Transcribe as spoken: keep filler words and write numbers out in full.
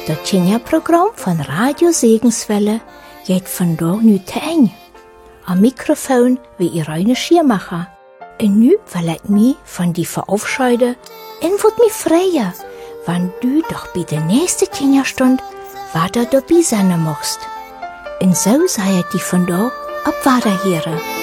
Das Kinderprogramm von Radio Segenswelle geht von da nu te eng. Am Mikrofon wie Irene Schiermacher. Und nu will ich mich von die verabscheiden und würd mich freuen, wenn du doch bei der nächsten Kinderstunde weiter dabei sein machst. Und so sei ich die von da ab weiterhören.